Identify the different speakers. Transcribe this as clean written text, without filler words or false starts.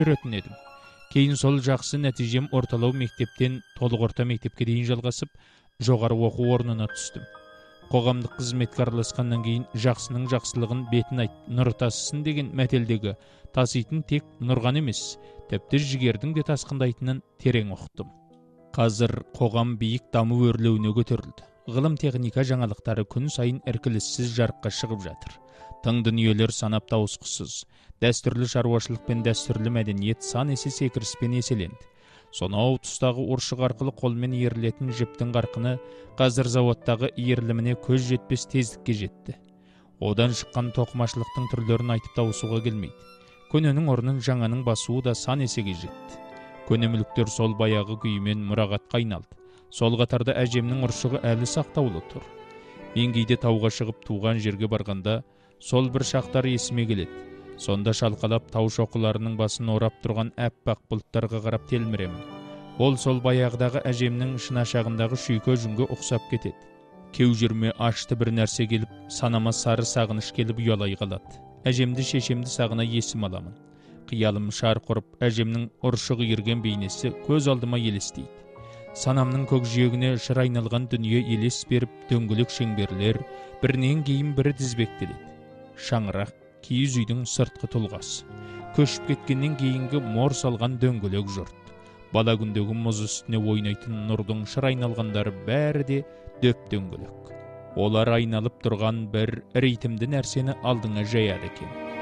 Speaker 1: көретін едім. Кейін сол жақсы нәтижем орталау мектептен толық орта мектепке дейін жалғасып, жоғары оқу орнына түстім. Қоғамдық қызметке араласқаннан кейін жақсының жақсылығын бетін айт, нұр тасысын деген мәтелдегі таситын тек нұрған емес, тіпті жігердің де тасқындайтынын терең ұқтым. Қазір қоғам биік даму өрлеуіне көтерілді. Ғылым техника жаңалықтары күн сайын іркіліссіз жарыққа шығып жатыр. Тың дүниелер санап тауысқысыз. Дәстүрлі шаруашылық пен дәстүрлі мәдениет сан есе секіріспен еселенді. Сонау тұстағы ұршық арқылы қолмен иірілетін жіптің қарқыны қазір заводтағы иіріліміне көз жетпес тездікке жетті. Одан шыққан тоқымашылықтың түрлерін айтып тауысуға келмейді. Көненің орнын жаңаның басуы да сан есеге жетті. Көне мүліктер сол баяғы күйімен мұрағатқа айналды. Сол қатарда әжемнің ұршығы әлі сақтаулы тұр. Мен кейде тауға шығып туған жерге барғанда сол бір шақтар есіме келеді. Сонда шалқалап тау шоқыларының басын орап тұрған әппақ бұлттарға қарап телміремін. Ол сол баяғыдағы әжемнің шынашағындағы шүйке жүнге ұқсап кетеді. Кеу жүрме ашты бір нәрсе келіп, санама сары сағыныш келіп ұялай қалады. Әжемді шешемді сағына есім аламын. Қиялым шарқ ұрып, әжемнің ұршығы ерген бейнесі көз алдыма елестейді. Санамның көкжиегіне шыр айналған дүние елес беріп, дөңгелек шеңберлер бірінен кейін бірі тізбектеледі. Шаңырақ, киіз үйдің сыртқы тұлғасы. Көшіп кеткеннен кейінгі мор салған дөңгелек жұрт. Бала күндегі мұз үстіне ойнайтын нұрдың шыр айналғандары бәрі де дөп дөңгелек. Олар айналып тұрған бір ритмді нәрсені алдыңа жаяды екен.